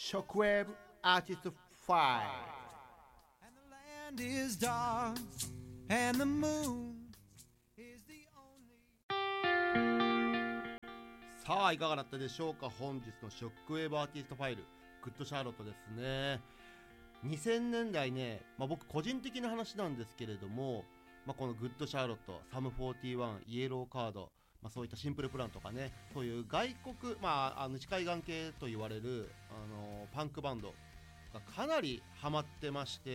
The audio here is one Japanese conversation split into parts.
Shockwave Artist File. And the land is dark, and the moon is the only. さあいかがだったでしょうか。本日のショックウェーブアーティストファイル、グッドシャーロットですね。2000年代ね、僕個人的な話なんですけれども、このグッドシャーロット、サム41、イエローカード、そういったシンプルプランとかね、そういう外国、西海岸系と言われる、パンクバンドがかなりハマってまして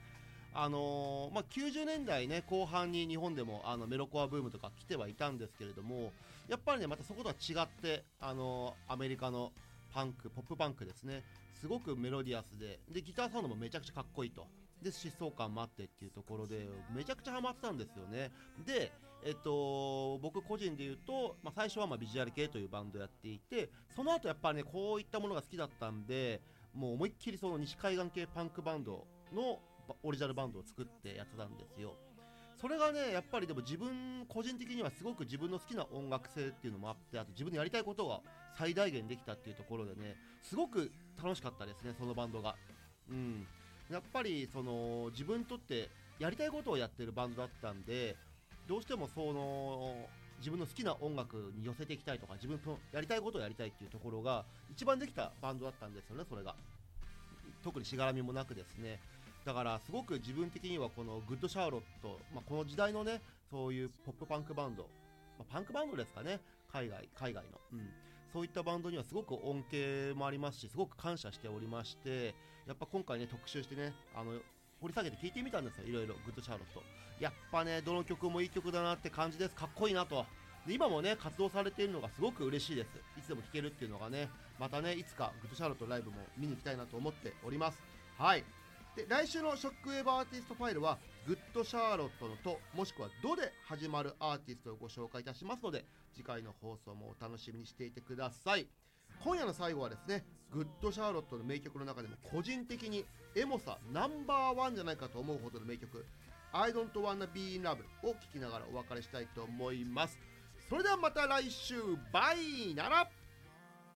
、90年代ね後半に日本でもメロコアブームとか来てはいたんですけれども、やっぱりねまたそことは違ってアメリカのパンク、ポップパンクですね、すごくメロディアスでギターサウンドもめちゃくちゃかっこいいと、で疾走感もあってっていうところでめちゃくちゃハマってたんですよね。で僕個人で言うと、最初はビジュアル系というバンドやっていて、その後やっぱりねこういったものが好きだったんで、もう思いっきりその西海岸系パンクバンドのオリジナルバンドを作ってやってたんですよ。それがねやっぱりでも自分個人的にはすごく自分の好きな音楽性っていうのもあって、あと自分のやりたいことが最大限できたっていうところでね、すごく楽しかったですね、そのバンドが。やっぱりその自分にとってやりたいことをやってるバンドだったんで、どうしてもその自分の好きな音楽に寄せていきたいとか、自分のやりたいことをやりたいっていうところが一番できたバンドだったんですよね。それが特にしがらみもなくですね。だからすごく自分的にはこのグッドシャーロット、この時代のねそういうポップパンクバンド、パンクバンドですかね、海外の、そういったバンドにはすごく恩恵もありますし、すごく感謝しておりまして、やっぱ今回ね特集してね掘り下げて聞いてみたんですよ、いろいろグッドシャーロット。やっぱねどの曲もいい曲だなって感じです。かっこいいなと。で今もね活動されているのがすごく嬉しいです。いつでも聴けるっていうのがね、またねいつかグッドシャーロットライブも見に行きたいなと思っております。はい。で来週のショックウェーブアーティストファイルはグッドシャーロットのともしくはドで始まるアーティストをご紹介いたしますので、次回の放送もお楽しみにしていてください。今夜の最後はですね、グッドシャーロットの名曲の中でも個人的にエモさナンバーワンじゃないかと思うほどの名曲 I Don't Wanna Be in Love を聴きながらお別れしたいと思います。それではまた来週、バイなら。